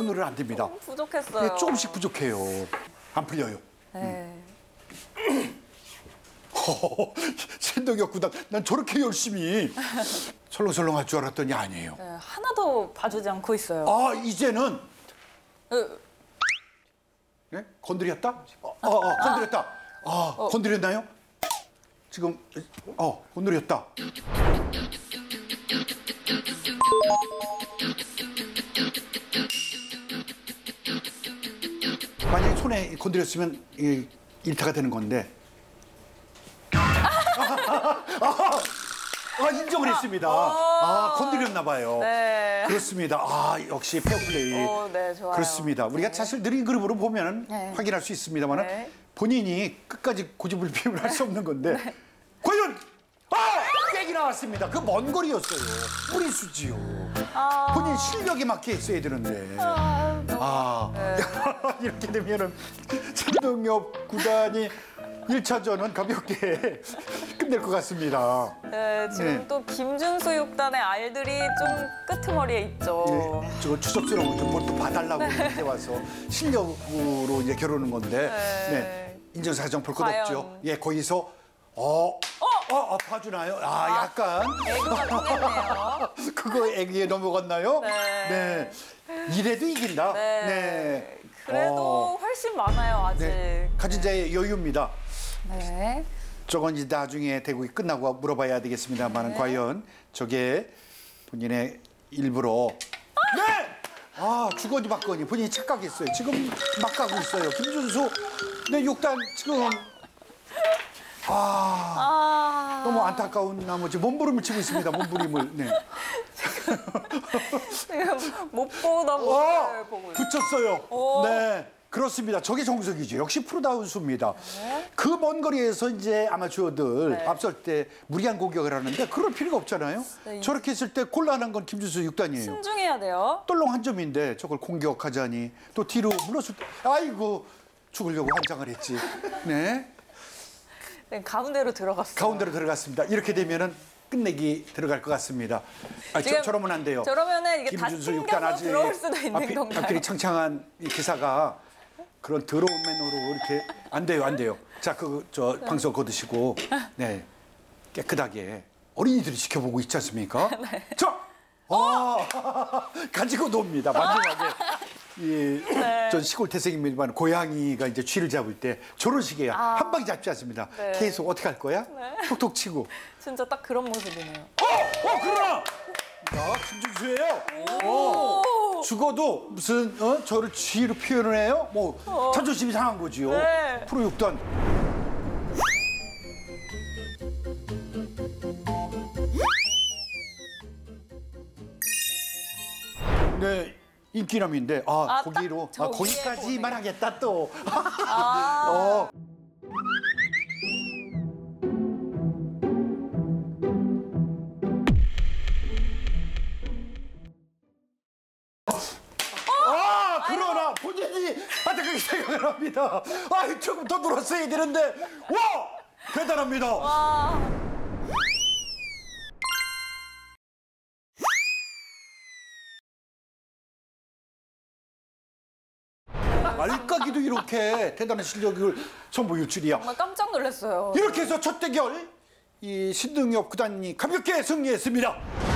오늘은 안 됩니다. 부족했어요. 네, 조금씩 부족해요. 안 풀려요. 네. 신동엽 구단, 난 저렇게 열심히 설렁설렁할 줄 알았더니 아니에요. 네, 하나도 봐주지 않고 있어요. 아, 이제는 네? 건드렸다? 건드렸다. 건드렸나요? 지금 건드렸다. 만약에 손에 건드렸으면 일타가 되는 건데. 인정을 했습니다. 건드렸나 봐요. 네. 그렇습니다. 역시 페어플레이. 네, 좋아요. 그렇습니다. 우리가 네. 사실 느린 그림으로 보면 네. 확인할 수 있습니다만 네. 본인이 끝까지 고집불피움을 할 수 없는 건데 과연 빽이 나왔습니다. 그 먼 거리였어요. 무리수지요. 본인 실력에 맞게 했어야 되는데. 이렇게 되면은 신동엽 구단이 1차전은 가볍게 끝낼 것 같습니다. 네, 지금 네. 또 김준수 6단의 알들이 좀 끄트머리에 있죠. 저 추석스러운 것도 봐달라고 이제 와서 실력으로 이제 겨루는 건데 인정사정 볼 것 과연. 없죠. 거기서 봐주나요? 약간 애교가 통했네요. 그거 애기에 넘어갔나요? 네. 이래도 이긴다. 네. 그래도 훨씬 많아요, 아직. 네. 가진 자의 여유입니다. 네. 저건 이제 나중에 대국이 끝나고 물어봐야 되겠습니다만 과연 저게 본인의 일부러 주거니 받거니 본인이 착각했어요. 지금 막 가고 있어요. 김준수 6단 지금 너무 안타까운 나머지 몸부림을 치고 있습니다. 몸부림을. 지금 못 보던 모습을 보고 있어요. 붙였어요. 네. 그렇습니다. 저게 정석이죠. 역시 프로다운 수입니다. 그 먼 거리에서 이제 아마추어들 앞설 때 무리한 공격을 하는데 그럴 필요가 없잖아요. 저렇게 했을 때 곤란한 건 김준수 6단이에요. 신중해야 돼요. 떨렁 한 점인데 저걸 공격하자니 또 뒤로 물러설 때 아이고 죽으려고 환장을 했지. 네. 네, 가운데로 들어갔어요. 가운데로 들어갔습니다. 이렇게 되면은 끝내기 들어갈 것 같습니다. 저러면 안 돼요. 저러면은 이게 다 김준수 튕겨서 6단 아직 들어올 수도 있는 건가요? 앞길이 창창한 이 기사가 그런 더러운 맨으로 이렇게 안 돼요. 자, 방송 거두시고 깨끗하게 어린이들이 지켜보고 있지 않습니까? 자, 가지고 놉니다. 마지막에 전 시골 태생입니다만 고양이가 이제 쥐를 잡을 때 저런 식이에요. 한 방에 잡지 않습니다. 계속 어떻게 할 거야? 톡톡 치고. 진짜 딱 그런 모습이네요. 그러나! 김준수예요. 죽어도 무슨 저를 쥐로 표현을 해요? 자존심이 상한 거지요. 네. 프로 6단. 네, 인기남인데 거기로 딱 거기까지만 하겠다 또. 그러나 본인이 안타깝게 생각을 합니다. 조금 더 놀았어야 되는데 대단합니다. 알까기도 이렇게 대단한 실력을 선보일 줄이야. 정말 깜짝 놀랐어요. 이렇게 해서 첫 대결 이 신동엽 구단이 가볍게 승리했습니다.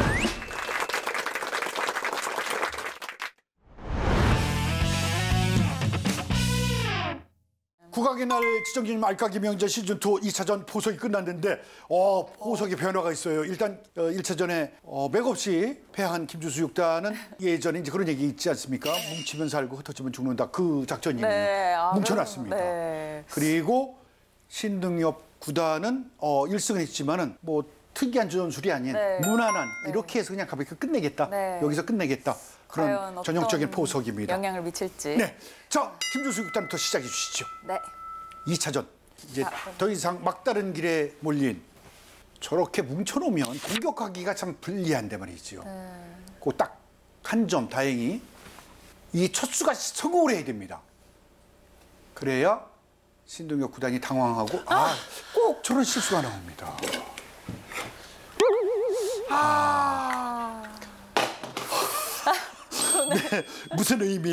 국악의 날 지정진 알까기 명절 시즌2 2차전 포석이 끝났는데 포석에 변화가 있어요. 일단 1차전에 맥없이 패한 김준수 6단은 예전에 이제 그런 얘기 있지 않습니까? 뭉치면 살고 흩어지면 죽는다. 그 작전이에요. 뭉쳐놨습니다. 그리고 신동엽 9단은 1승을 했지만은 특이한 전술이 아닌 무난한 이렇게 해서 그냥 가볍게 끝내겠다. 여기서 끝내겠다. 그런 전형적인 포석입니다. 영향을 미칠지. 자, 김준수 6단부터 시작해 주시죠. 네. 2차전. 이제 더 이상 막다른 길에 몰린 저렇게 뭉쳐놓으면 공격하기가 참 불리한데 말이지요. 그 딱 한 점 다행히 이 첫 수가 성공을 해야 됩니다. 그래야 신동엽 구단이 당황하고 꼭 저런 실수가 나옵니다. 무슨 의미?